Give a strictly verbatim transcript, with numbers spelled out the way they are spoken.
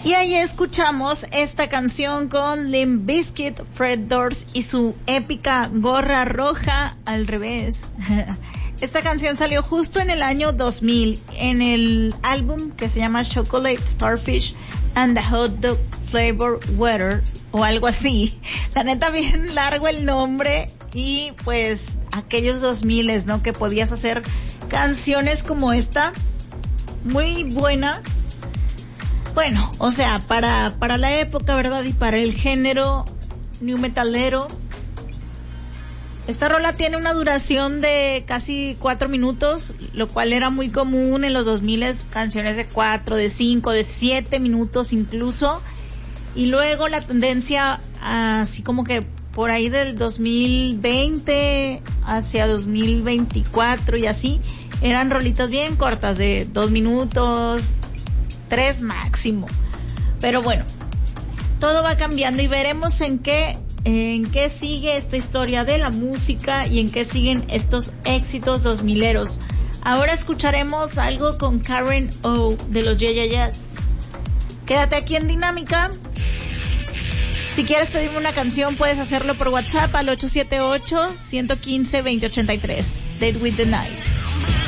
Y ahí escuchamos esta canción con Limp Bizkit, Fred Durst y su épica gorra roja al revés. Esta canción salió justo en el año dos mil en el álbum que se llama Chocolate Starfish and the Hot Dog Flavor Weather o algo así. La neta bien largo el nombre y pues aquellos dos miles, ¿no? Que podías hacer canciones como esta, muy buena. Bueno, o sea, para, para la época, ¿verdad? Y para el género new metalero. Esta rola tiene una duración de casi cuatro minutos, lo cual era muy común en los dos mil, canciones de cuatro, de cinco, de siete minutos incluso. Y luego la tendencia, así como que por ahí del dos mil veinte hacia dos mil veinticuatro y así, eran rolitas bien cortas, de dos minutos, tres máximo. Pero bueno, todo va cambiando y veremos en qué en qué sigue esta historia de la música y en qué siguen estos éxitos dos mileros. Ahora escucharemos algo con Karen O de los Yeah Yeah Yeahs. Quédate aquí en Dinámica. Si quieres pedirme una canción, puedes hacerlo por WhatsApp al ocho siete ocho, uno uno cinco, dos cero dos tres. Date with the Night.